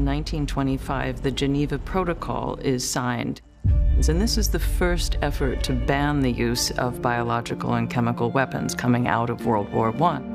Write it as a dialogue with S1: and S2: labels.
S1: 1925, the Geneva Protocol is signed. And this is the first effort to ban the use of biological and chemical weapons coming out of World War I.